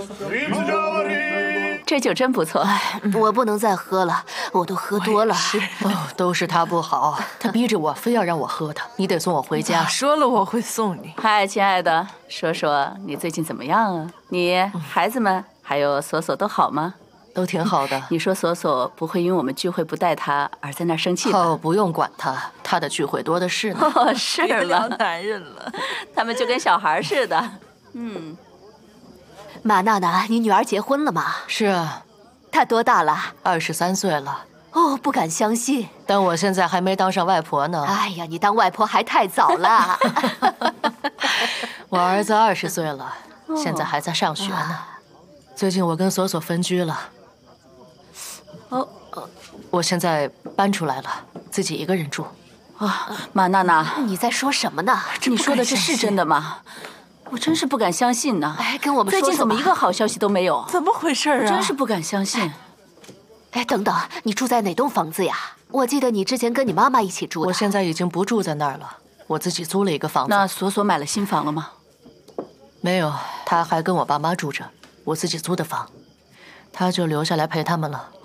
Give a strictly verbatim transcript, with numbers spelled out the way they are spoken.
这酒真不错。 我不能再喝了，我都喝多了。 哦，都是他不好，他逼着我，非要让我喝的。你得送我回家。 说了我会送你。 嗨，亲爱的，说说你最近怎么样啊？你孩子们还有索索都好吗？ 都挺好的。 你说索索不会因为我们聚会不带他而在那儿生气吧？ 哦，不用管他，他的聚会多的是呢。 哦，是了， 男人了， 他们就跟小孩似的。嗯。 马娜娜，你女儿结婚了吗？ 是啊。 她多大了？ 二十三岁了。 哦，不敢相信。 但我现在还没当上外婆呢。 哎呀，你当外婆还太早了。 我儿子二十岁了，现在还在上学呢。最近我跟索索分居了。哦，我现在搬出来了，自己一个人住。 啊，马娜娜， 你在说什么呢？ 你说的这是真的吗？我真是不敢相信呢。 哎，跟我们说说吧。 最近怎么一个好消息都没有？ 怎么回事啊？ 真是不敢相信。 哎，等等，你住在哪栋房子呀？我记得你之前跟你妈妈一起住的。 我现在已经不住在那儿了，我自己租了一个房子。 那索索买了新房了吗？ 没有，他还跟我爸妈住着，我自己租的房，他就留下来陪他们了。